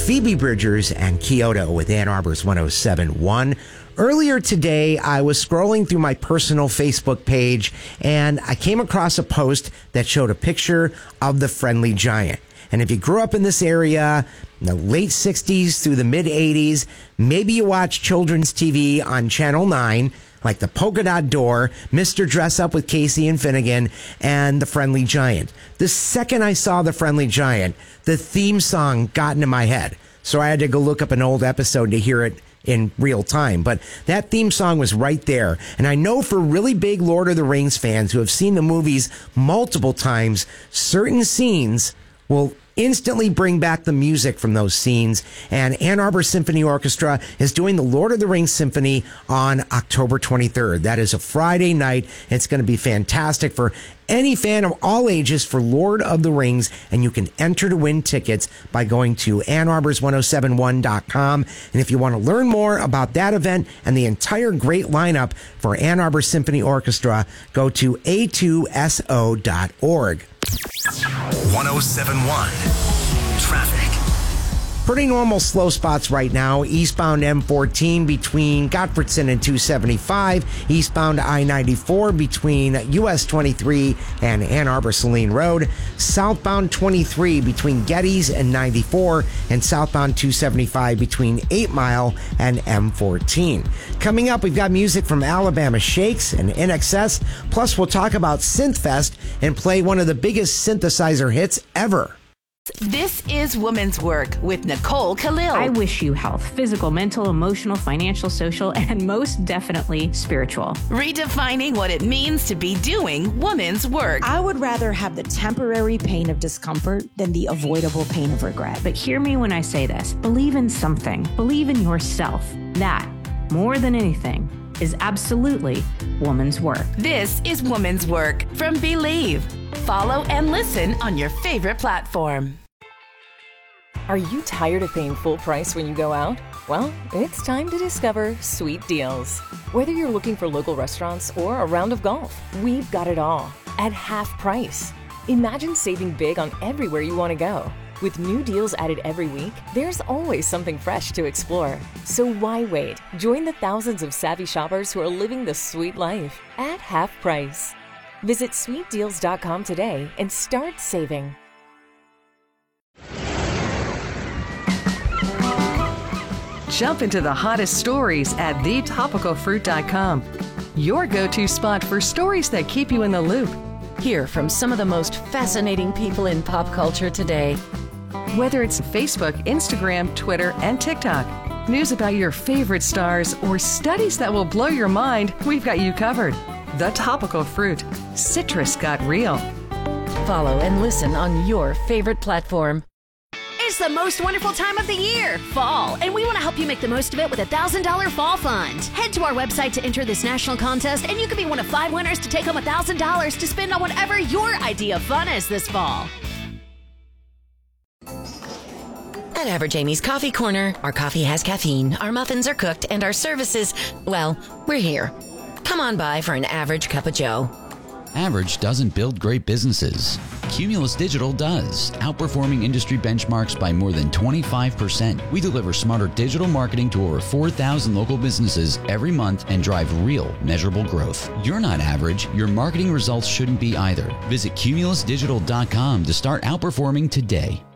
Phoebe Bridgers and Kyoto with Ann Arbor's 107.1. Earlier today, I was scrolling through my personal Facebook page and I came across a post that showed a picture of the Friendly Giant. And if you grew up in this area in the late 60s through the mid 80s, maybe you watched children's TV on Channel 9, like The Polka Dot Door, Mr. Dress Up with Casey and Finnegan, and The Friendly Giant. The second I saw The Friendly Giant, the theme song got into my head. So I had to go look up an old episode to hear it in real time. But that theme song was right there. And I know for really big Lord of the Rings fans who have seen the movies multiple times, certain scenes will instantly bring back the music from those scenes. And Ann Arbor Symphony Orchestra is doing the Lord of the Rings Symphony on October 23rd. That is a Friday night. It's going to be fantastic for any fan of all ages for Lord of the Rings. And you can enter to win tickets by going to annarbors1071.com. And if you want to learn more about that event and the entire great lineup for Ann Arbor Symphony Orchestra, go to a2so.org. 1071 Traffic. Pretty normal slow spots right now. Eastbound M14 between Gottfriedson and 275. Eastbound I-94 between US 23 and Ann Arbor Saline Road. Southbound 23 between Geddes and 94. And southbound 275 between 8 Mile and M14. Coming up, we've got music from Alabama Shakes and INXS. Plus, we'll talk about Synthfest and play one of the biggest synthesizer hits ever. This is Woman's Work with Nicole Khalil. I wish you health, physical, mental, emotional, financial, social, and most definitely spiritual. Redefining what it means to be doing woman's work. I would rather have the temporary pain of discomfort than the avoidable pain of regret. But hear me when I say this. Believe in something. Believe in yourself. That, more than anything, is absolutely woman's work. This is Woman's Work from Believe. Follow and listen on your favorite platform. Are you tired of paying full price when you go out? Well, it's time to discover Sweet Deals. Whether you're looking for local restaurants or a round of golf, we've got it all at half price. Imagine saving big on everywhere you want to go. With new deals added every week, there's always something fresh to explore. So why wait? Join the thousands of savvy shoppers who are living the sweet life at half price. Visit sweetdeals.com today and start saving. Jump into the hottest stories at thetopicalfruit.com. Your go-to spot for stories that keep you in the loop. Hear from some of the most fascinating people in pop culture today. Whether it's Facebook, Instagram, Twitter, and TikTok, news about your favorite stars, or studies that will blow your mind, we've got you covered. The Topical Fruit. Citrus got real. Follow and listen on your favorite platform. It's the most wonderful time of the year, fall, and we want to help you make the most of it with a $1,000 fall fund. Head to our website to enter this national contest, and you could be one of 5 winners to take home $1,000 to spend on whatever your idea of fun is this fall. At Average Amy's Coffee Corner, our coffee has caffeine, our muffins are cooked, and our services, well, we're here. Come on by for an average cup of joe. Average doesn't build great businesses. Cumulus Digital does, outperforming industry benchmarks by more than 25%. We deliver smarter digital marketing to over 4,000 local businesses every month and drive real, measurable growth. You're not average. Your marketing results shouldn't be either. Visit cumulusdigital.com to start outperforming today.